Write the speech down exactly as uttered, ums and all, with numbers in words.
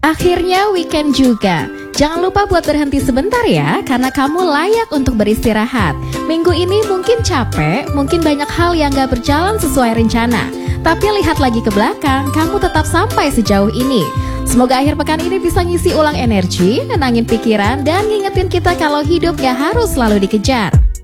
Akhirnya weekend juga. Jangan lupa buat berhenti sebentar ya, karena kamu layak untuk beristirahat. Minggu ini mungkin capek, mungkin banyak hal yang gak berjalan sesuai rencana. Tapi lihat lagi ke belakang, kamu tetap sampai sejauh ini. Semoga akhir pekan ini bisa ngisi ulang energi, nenangin pikiran, dan ngingetin kita kalau hidup gak harus selalu dikejar.